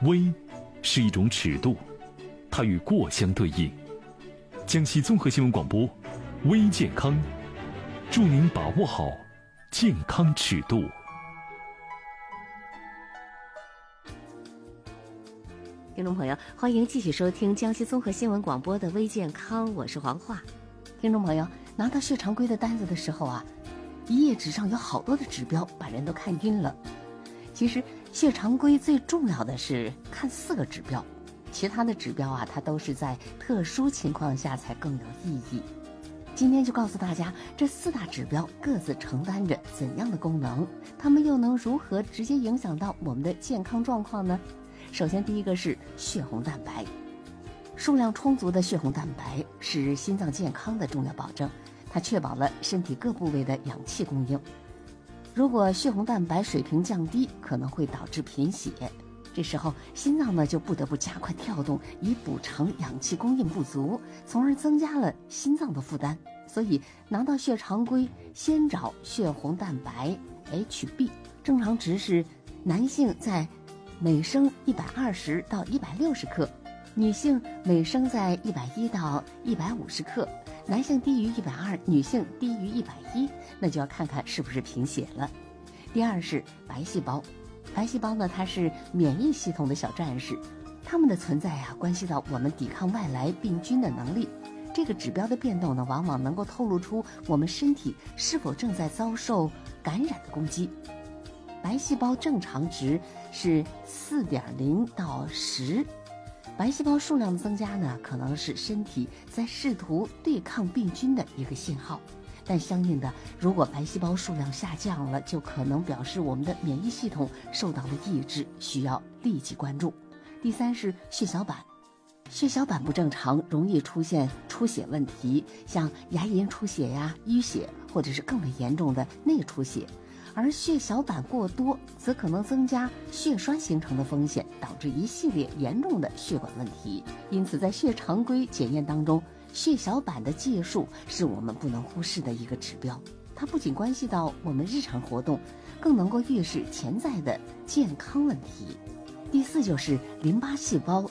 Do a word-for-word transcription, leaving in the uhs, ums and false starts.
微是一种尺度，它与过相对应。江西综合新闻广播，微健康，祝您把握好健康尺度。 听众朋友，欢迎继续收听江西综合新闻广播的微健康，我是黄华。听众朋友，拿到血常规的单子的时候啊，一页纸上有好多的指标，把人都看晕了。其实血常规最重要的是看四个指标，其他的指标啊，它都是在特殊情况下才更有意义。今天就告诉大家，这四大指标各自承担着怎样的功能，它们又能如何直接影响到我们的健康状况呢？首先，第一个是血红蛋白。数量充足的血红蛋白是心脏健康的重要保证，它确保了身体各部位的氧气供应。如果血红蛋白水平降低，可能会导致贫血，这时候心脏呢就不得不加快跳动，以补偿氧气供应不足，从而增加了心脏的负担。所以拿到血常规，先找血红蛋白 H B， 正常值是男性在每升一百二十到一百六十克，女性每升在一百一到一百五十克，男性低于一百二，女性低于一百一，那就要看看是不是贫血了。第二是白细胞，白细胞呢，它是免疫系统的小战士，它们的存在啊，关系到我们抵抗外来病菌的能力。这个指标的变动呢，往往能够透露出我们身体是否正在遭受感染的攻击。白细胞正常值是 四点零 到十，白细胞数量的增加呢，可能是身体在试图对抗病菌的一个信号。但相应的，如果白细胞数量下降了，就可能表示我们的免疫系统受到了抑制，需要立即关注。第三是血小板，血小板不正常容易出现出血问题，像牙龈出血呀、淤血，或者是更为严重的内出血。而血小板过多则可能增加血栓形成的风险，导致一系列严重的血管问题。因此在血常规检验当中，血小板的计数是我们不能忽视的一个指标，它不仅关系到我们日常活动，更能够预示潜在的健康问题。第四就是淋巴细胞